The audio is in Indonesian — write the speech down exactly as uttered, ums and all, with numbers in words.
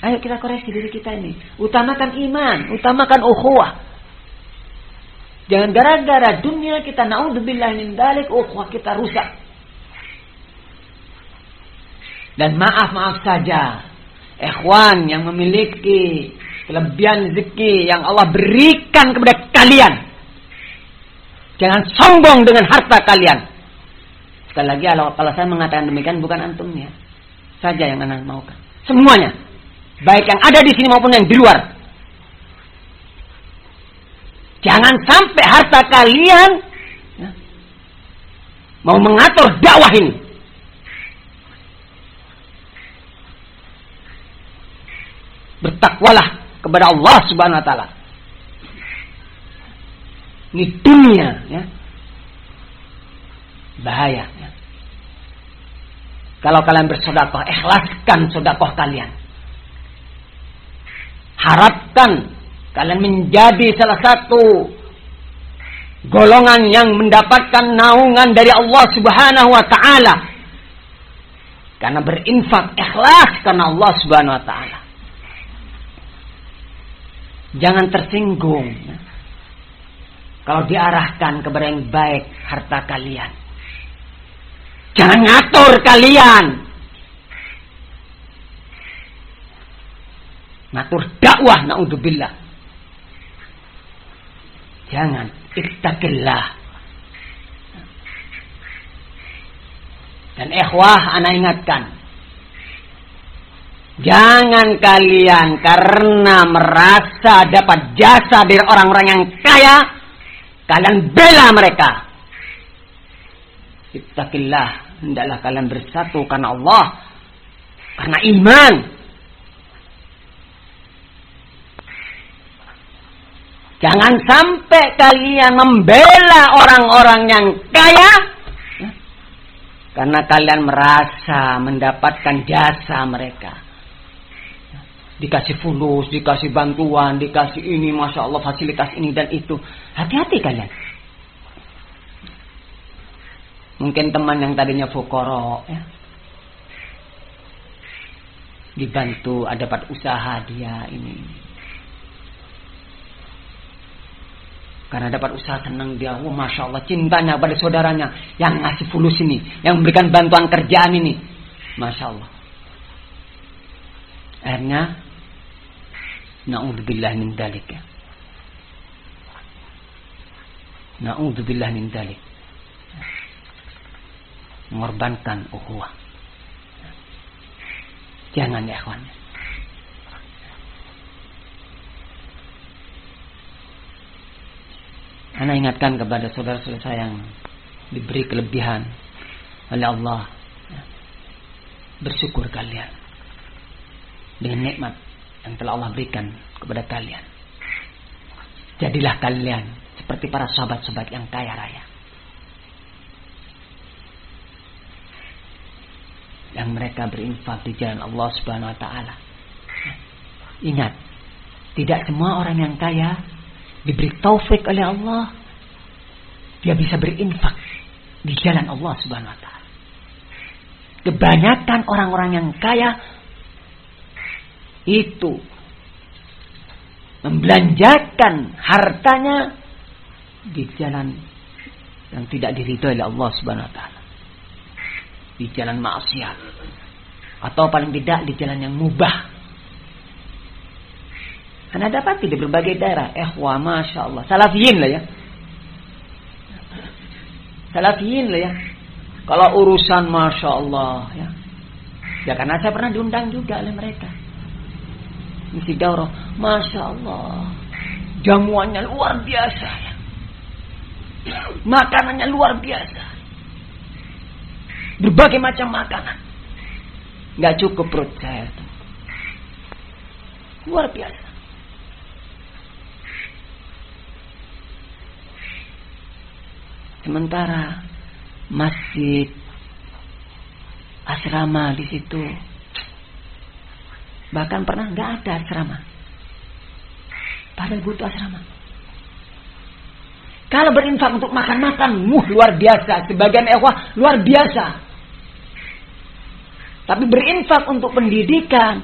Ayo kita koreksi diri kita ini. Utamakan iman, utamakan ukhuwah. Jangan gara-gara dunia kita naudzubillah min dzalik ukhuwah kita rusak. Dan maaf-maaf saja, ikhwan yang memiliki kelebihan rezeki yang Allah berikan kepada kalian, jangan sombong dengan harta kalian. Sekali lagi, kalau saya mengatakan demikian bukan antumnya saja yang anak maukan, semuanya. Baik yang ada di sini maupun yang di luar. Jangan sampai harta kalian ya, mau mengatur dakwah ini. Bertakwalah kepada Allah Subhanahu wa taala. Ini dunia ya. Bahaya ya. Kalau kalian bersedekah, ikhlaskan sedekah kalian. Harapkan kalian menjadi salah satu golongan yang mendapatkan naungan dari Allah Subhanahu wa taala. Karena berinfak ikhlas karena Allah Subhanahu wa taala. Jangan tersinggung ya, kalau diarahkan kepada yang baik harta kalian. Jangan ngatur kalian. Ngatur dakwah, naudzubillah. Jangan, ittaqillah. Dan ikhwah, ana ingatkan, jangan kalian karena merasa dapat jasa dari orang-orang yang kaya, kalian bela mereka. Ittaqillah, hendaklah kalian bersatu karena Allah, karena iman. Jangan sampai kalian membela orang-orang yang kaya karena kalian merasa mendapatkan jasa mereka. Dikasih fulus, dikasih bantuan, dikasih ini, Masya Allah, fasilitas ini dan itu. Hati-hati kalian. Mungkin teman yang tadinya fukara ya, dibantu, ada dapat usaha dia ini. Karena dapat usaha senang dia, oh Masya Allah, cintanya pada saudaranya yang ngasih fulus ini, yang memberikan bantuan kerjaan ini, Masya Allah. Akhirnya na'udzubillah min dzalik ya. Na'udzubillah min dzalik. Mengorbankan ukhuwah. Jangan ya ikhwan. Ana ingatkan kepada saudara-saudara saya yang diberi kelebihan oleh Allah. Bersyukur kalian dengan nikmat yang telah Allah berikan kepada kalian. Jadilah kalian seperti para sahabat-sahabat yang kaya raya, yang mereka berinfak di jalan Allah Subhanahu wa taala. Ingat, tidak semua orang yang kaya diberi taufik oleh Allah, dia bisa berinfak di jalan Allah Subhanahu wa taala. Kebanyakan orang-orang yang kaya itu membelanjakan hartanya di jalan yang tidak diridhoi oleh Allah Subhanahu wa taala. Di jalan maksiat, atau paling tidak di jalan yang mubah. Anda dapati di berbagai daerah, ikhwah, Masya Allah, salafiyin lah ya. Salafiyin lah ya. Kalau urusan Masya Allah ya. Ya karena saya pernah diundang juga oleh mereka. Misi daurah, Masya Allah, jamuannya luar biasa ya. Makanannya luar biasa. Berbagai macam makanan. Gak cukup perut saya itu. Luar biasa. Sementara masjid, asrama di situ, bahkan pernah nggak ada asrama. Padahal butuh asrama. Kalau berinfak untuk makan-makan, muh luar biasa. Sebagian ikhwah luar biasa. Tapi berinfak untuk pendidikan,